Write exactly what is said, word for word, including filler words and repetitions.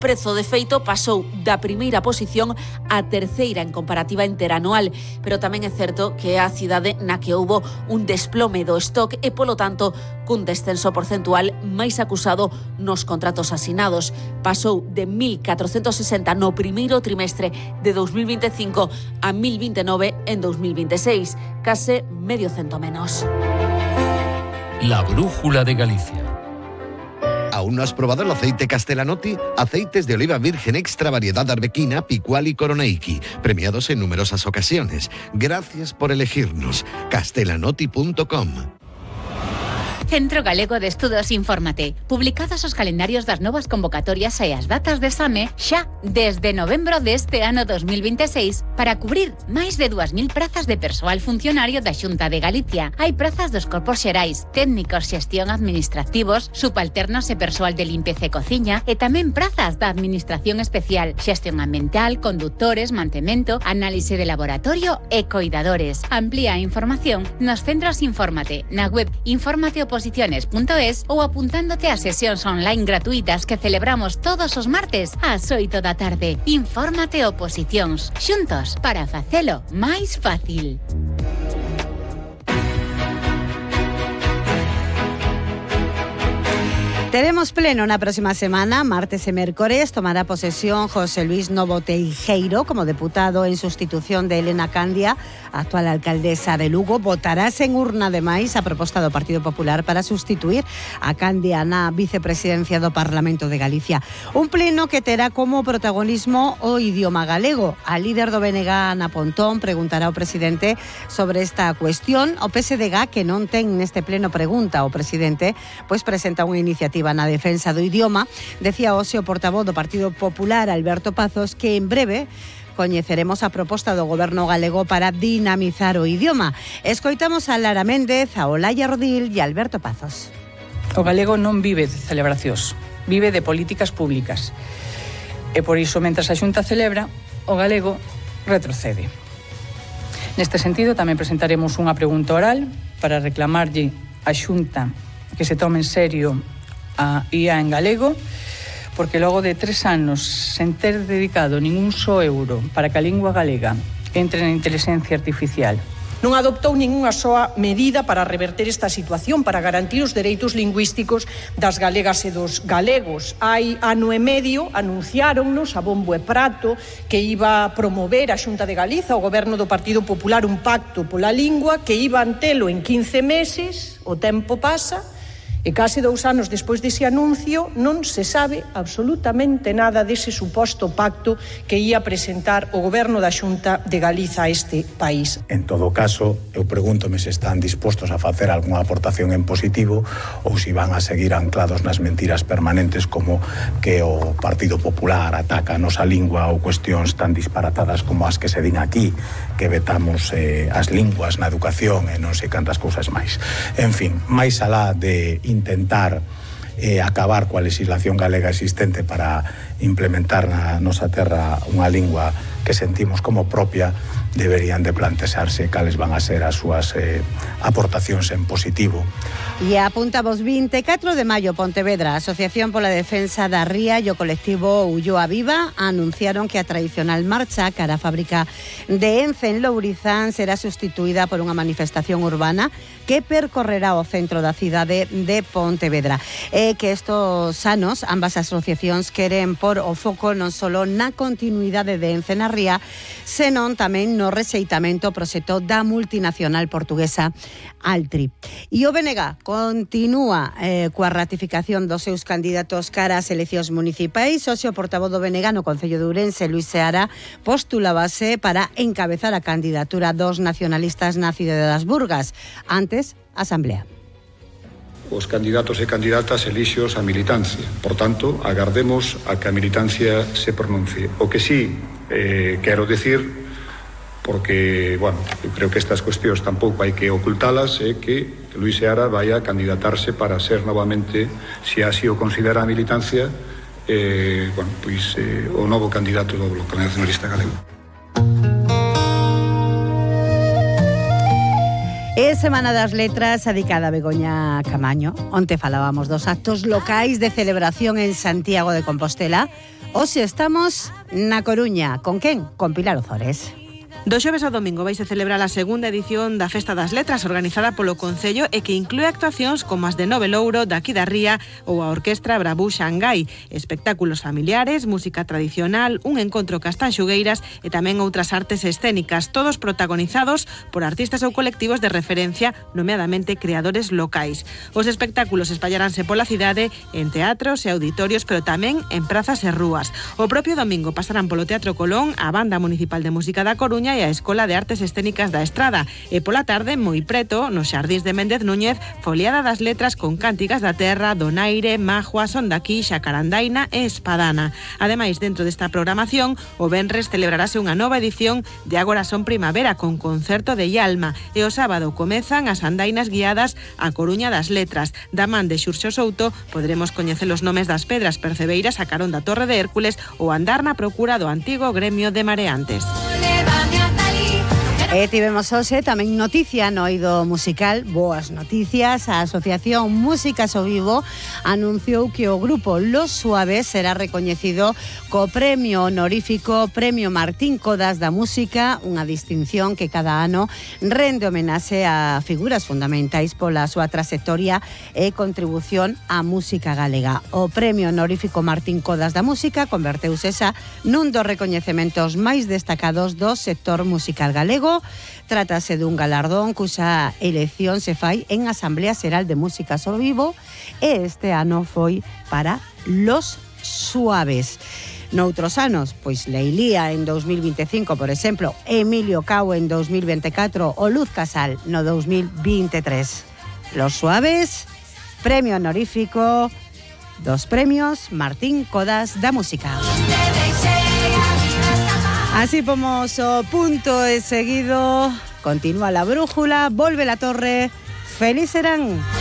prezo de feito pasou da primeira posición á terceira en comparativa interanual, pero tamén é certo que é a cidade na que houbo un desplome do stock e, polo tanto, cun descenso porcentual máis acusado nos contratos asinados. Pasou de mil catrocentos sesenta no primeiro trimestre de dous mil vinte e cinco a mil vinte e nove en dous mil vinte e seis, case medio cento menos. La brújula de Galicia. ¿Aún no has probado el aceite Castellanotti? Aceites de oliva virgen extra variedad arbequina, picual y coroneiki, premiados en numerosas ocasiones. Gracias por elegirnos. castellanotti punto com. Centro Galego de Estudos Infórmate. Publicados os calendarios das novas convocatorias e as datas de exame xa desde novembro deste ano dos mil vinte e seis para cubrir máis de dúas mil prazas de persoal funcionario da Xunta de Galicia. Hai prazas dos corpos xerais, técnicos, xestión administrativos, subalternos e persoal de limpeza e cociña e tamén prazas da Administración Especial, xestión ambiental, conductores, mantemento, análise de laboratorio e coidadores. Amplía a información nos centros Infórmate, na web infórmate oposiciones punto es ou apuntándote a sesións online gratuitas que celebramos todos os martes ás oito da tarde. Infórmate Oposicións, xuntos para facelo máis fácil. Teremos pleno na próxima semana, martes e mércores. Tomará posesión José Luis Novo Teijeiro como deputado en sustitución de Elena Candia, actual alcaldesa de Lugo. Votarase en urna, ademais, a proposta do Partido Popular para sustituir a Candia na vicepresidencia do Parlamento de Galicia. Un pleno que terá como protagonismo o idioma galego. A líder do B N G, Ana Pontón, preguntará ao presidente sobre esta cuestión. O P S D G, que non ten neste pleno pregunta ao presidente, pois presenta unha iniciativa na defensa do idioma. Decía hoxe o portavoz do Partido Popular, Alberto Pazos, que en breve coñeceremos a proposta do goberno galego para dinamizar o idioma. Escoitamos a Lara Méndez, a Olaya Rodil e a Alberto Pazos. O galego non vive de celebracións, vive de políticas públicas. E por iso, mentras a Xunta celebra, o galego retrocede. Neste sentido, tamén presentaremos unha pregunta oral para reclamarlle á Xunta que se tome en serio a I A en galego, porque logo de tres anos sen ter dedicado ningún só euro para que a lingua galega entre na inteligencia artificial, non adoptou ningunha soa medida para reverter esta situación, para garantir os dereitos lingüísticos das galegas e dos galegos. Hai ano e medio anunciáronnos a bombo e prato que iba a promover a Xunta de Galiza, o goberno do Partido Popular, un pacto pola lingua que iba a telo en quince meses. O tempo pasa e case dous anos despois dese anuncio non se sabe absolutamente nada dese suposto pacto que ia presentar o goberno da Xunta de Galiza a este país. En todo caso, eu pregúntome se están dispostos a facer algunha aportación en positivo ou se van a seguir anclados nas mentiras permanentes como que o Partido Popular ataca a nosa lingua ou cuestións tan disparatadas como as que se din aquí, que vetamos eh, as linguas na educación e non sei cantas cousas máis. En fin, máis alá de intentar eh, acabar coa legislación galega existente para implementar na nosa terra unha lingua que sentimos como propia, deberían de plantexarse cales van a ser as súas eh, aportacións en positivo. E apuntamos vinte e catro de maio, Pontevedra, a Asociación pola Defensa da Ría e o colectivo Ulloa Viva anunciaron que a tradicional marcha cara á fábrica de Ence en Lourizán será sustituída por unha manifestación urbana que percorrerá o centro da cidade de Pontevedra. E que estos anos, ambas asociacións queren por o foco non só na continuidade de Ence na Ría, senón tamén no rexeitamento ao proxecto da multinacional portuguesa Altri. E o B N G continúa eh, coa ratificación dos seus candidatos cara ás eleccións municipais. Hoxe o portavoz do B N G no Concello de Ourense, Luís Seara, postulábase para encabezar a candidatura dos nacionalistas na cidade das Burgas. Antes, a Asamblea. Os candidatos e candidatas elixos a militancia. Por tanto, agardemos a que a militancia se pronuncie. O que sí eh, quero decir, porque, bueno, eu creo que estas cuestións tampouco hai que ocultalas, é que Luís Seara vai a candidatarse para ser novamente, se así o considera a militancia, eh, bueno, pois, eh, o novo candidato do Bloque Nacionalista Galego. É Semana das Letras dedicada a Begoña Camaño. Onte falábamos dos actos locais de celebración en Santiago de Compostela. Hoxe estamos na Coruña. Con quen? Con Pilar Ozores. Do xoves ao domingo vais a celebrar a segunda edición da Festa das Letras organizada polo Concello e que inclúe actuacións como as de Nove Louro, daqui da Ría ou a Orquestra Brabú Xangai, espectáculos familiares, música tradicional, un encontro cas tanxugueiras e tamén outras artes escénicas, todos protagonizados por artistas ou colectivos de referencia, nomeadamente creadores locais. Os espectáculos espallaránse pola cidade en teatros e auditorios, pero tamén en prazas e rúas. O propio domingo pasarán polo Teatro Colón a Banda Municipal de Música da Coruña e a Escola de Artes Escénicas da Estrada e pola tarde, moi preto, nos xardíns de Méndez Núñez, foliada das letras con cánticas da terra, donaire, majua, son daqui, xacarandaina e espadana. Ademais, dentro desta programación, o venres celebrarase unha nova edición de Agora son Primavera con concerto de Ialma e o sábado comezan as andainas guiadas a Coruña das Letras. Da man de Xurxo Souto poderemos coñecer os nomes das pedras percebeiras a carón da Torre de Hércules ou andar na procura do antigo gremio de mareantes. E tivemos hoxe tamén noticia no eido musical, boas noticias. A Asociación Músicas ao Vivo anunciou que o grupo Los Suaves será recoñecido co premio honorífico Premio Martín Codas da Música, unha distinción que cada ano rende homenaxe a figuras fundamentais pola súa trayectoria e contribución á música galega. O Premio Honorífico Martín Codas da Música converteuse xa nun dos recoñecementos máis destacados do sector musical galego. Trátase dun galardón cuxa elección se fai en Asamblea Xeral de Músicas ao Vivo e este ano foi para Los Suaves. Noutros anos, pois Leilía en dos mil vinte e cinco, por exemplo, Emilio Cao en dos mil vinte e catro ou Luz Casal no dos mil vinte e tres. Los Suaves, premio honorífico dos premios Martín Codas da Música. Así pomos o punto e seguido, continúa la brújula, volve la torre, feliz serán.